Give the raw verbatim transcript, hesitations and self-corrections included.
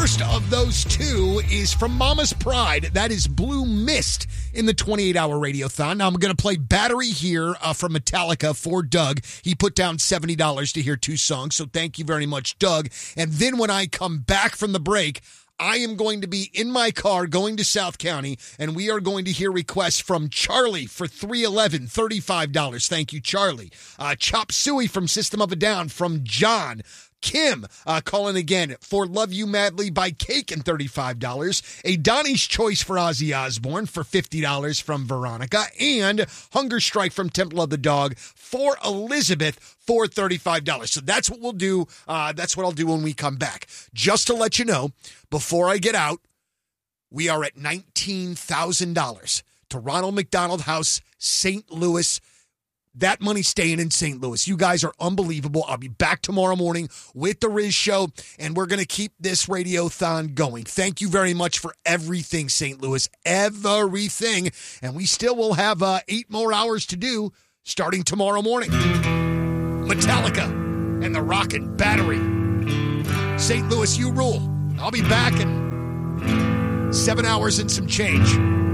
first of those two is from Mama's Pride. That is Blue Mist in the twenty-eight hour Radiothon. Now I'm going to play Battery here uh, from Metallica for Doug. He put down seventy dollars to hear two songs, so thank you very much, Doug. And then when I come back from the break, I am going to be in my car going to South County, and we are going to hear requests from Charlie for three eleven, thirty-five dollars. Thank you, Charlie. Uh, Chop Suey from System of a Down from John. Kim uh, calling again for Love You Madly by Cake and thirty-five dollars. A Donnie's Choice for Ozzy Osbourne for fifty dollars from Veronica. And Hunger Strike from Temple of the Dog for Elizabeth for thirty-five dollars. So that's what we'll do. Uh, that's what I'll do when we come back. Just to let you know, before I get out, we are at nineteen thousand dollars to Ronald McDonald House, Saint Louis. That money staying in Saint Louis. You guys are unbelievable. I'll be back tomorrow morning with the Riz Show, and we're going to keep this Radiothon going. Thank you very much for everything, Saint Louis. Everything. And we still will have uh, eight more hours to do starting tomorrow morning. Metallica and the Rockin' Battery. Saint Louis, you rule. I'll be back in seven hours and some change.